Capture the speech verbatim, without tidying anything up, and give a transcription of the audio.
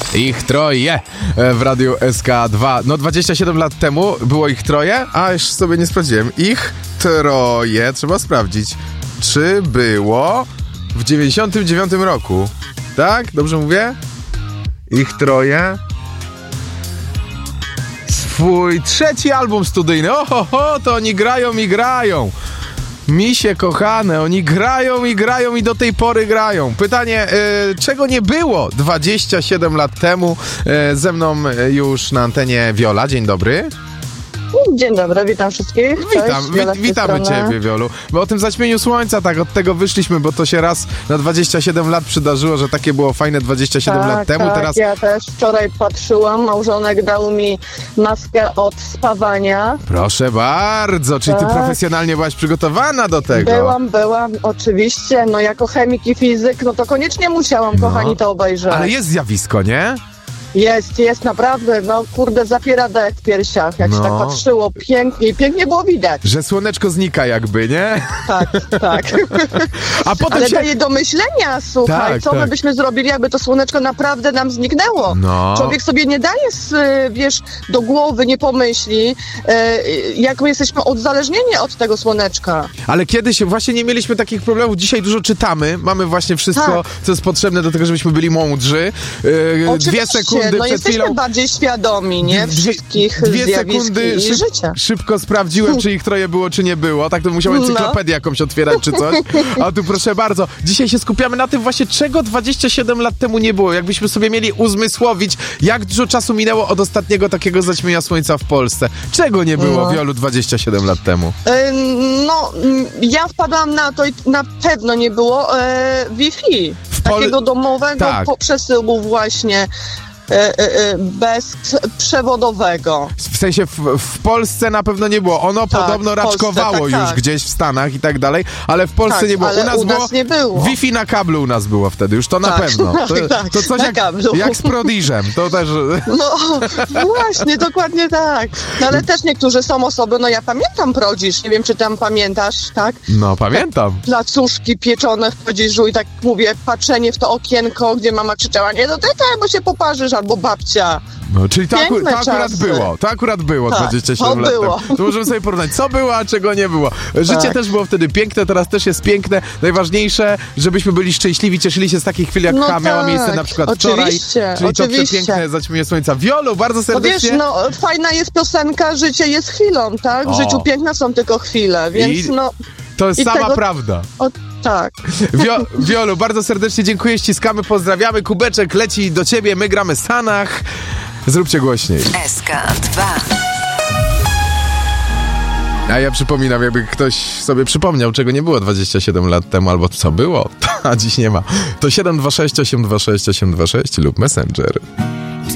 Ich troje w Radiu S K dwa. No dwadzieścia siedem lat temu było ich troje, a już sobie nie sprawdziłem. Ich troje, trzeba sprawdzić, czy było w dziewięćdziesiątym dziewiątym roku. Tak? Dobrze mówię? Ich troje. Swój trzeci album studyjny. Oho, to oni grają i grają. Misie kochane, oni grają i grają i do tej pory grają. Pytanie, y, czego nie było dwadzieścia siedem lat temu? Y, ze mną już na antenie Wiola. Dzień dobry. Dzień dobry, witam wszystkich. Witam, wi- witamy Ciebie, Wiolu. Bo o tym zaćmieniu słońca, tak, od tego wyszliśmy, bo to się raz na dwadzieścia siedem lat przydarzyło, że takie było fajne dwadzieścia siedem tak, lat temu. Tak, teraz ja też wczoraj patrzyłam, małżonek dał mi maskę od spawania. Proszę bardzo, czyli tak. Ty profesjonalnie byłaś przygotowana do tego. Byłam, byłam, oczywiście, no jako chemik i fizyk, no to koniecznie musiałam, no, kochani, to obejrzeć. Ale jest zjawisko, nie? Jest, jest naprawdę, no kurde, zapiera dech w piersiach, jak no. się tak patrzyło, pięknie, pięknie było widać. Że słoneczko znika jakby, nie? Tak, tak. A potem Ale się... daje do myślenia, słuchaj, tak, co tak. my byśmy zrobili, jakby to słoneczko naprawdę nam zniknęło. No. Człowiek sobie nie daje, z, wiesz, do głowy, nie pomyśli, jak my jesteśmy odzależnieni od tego słoneczka. Ale kiedyś właśnie nie mieliśmy takich problemów. Dzisiaj dużo czytamy, mamy właśnie wszystko, tak. co jest potrzebne do tego, żebyśmy byli mądrzy. Yy, dwie sekundy no przed jesteśmy chwilą... bardziej świadomi, nie? Dwie, Wszystkich dwie zjawisk sekundy i szyb, życia. Szybko sprawdziłem, czy ich troje było, czy nie było. Tak to musiał encyklopedię no. jakąś otwierać, czy coś. A tu proszę bardzo, dzisiaj się skupiamy na tym właśnie, czego dwadzieścia siedem lat temu nie było. Jakbyśmy sobie mieli uzmysłowić, jak dużo czasu minęło od ostatniego takiego zaćmienia słońca w Polsce. Czego nie było, no. Wiolu, dwadzieścia siedem lat temu? Yy, no, ja wpadłam na to i na pewno nie było yy, Wi-Fi. Pol- takiego domowego tak. po przesyłu właśnie. Bezprzewodowego. W sensie w, w Polsce na pewno nie było. Ono tak, podobno raczkowało Polsce, tak, już tak. gdzieś w Stanach i tak dalej, ale w Polsce tak, nie było. Ale u nas, u nas było nie było. Wi-Fi na kablu u nas było wtedy, już to tak, na pewno. To, tak, to coś na jak, kablu. jak z Prodiżem, to też... No właśnie, dokładnie tak. No ale też niektórzy są osoby, no ja pamiętam Prodiż, nie wiem czy tam pamiętasz, tak? No pamiętam. Tak, placuszki pieczone w Prodiżu i tak mówię, patrzenie w to okienko, gdzie mama krzyczała, nie dotykaj, bo się poparzysz, albo babcia. No, czyli to, aku- to akurat czasy. było. To akurat było tak, dwadzieścia siedem lat było. temu. To możemy sobie porównać, co było, a czego nie było. Życie tak. też było wtedy piękne, teraz też jest piękne. Najważniejsze, żebyśmy byli szczęśliwi, cieszyli się z takich chwil, jak no ta tak, miała miejsce na przykład oczywiście, wczoraj. Czyli oczywiście. to przepiękne zaćmienie słońca. Wiolu, bardzo serdecznie. No wiesz, no fajna jest piosenka, życie jest chwilą, tak? W o. życiu piękne są tylko chwile, więc I no... To jest sama tego... prawda. O, tak. Wio- Wiolu, bardzo serdecznie dziękuję, ściskamy, pozdrawiamy. Kubeczek leci do ciebie, my gramy Sanach. Zróbcie głośniej. S K dwa. A ja przypominam, jakby ktoś sobie przypomniał, czego nie było dwadzieścia siedem lat temu, albo co było, a dziś nie ma. To siedem dwa sześć osiem dwa sześć osiem dwa sześć lub Messenger.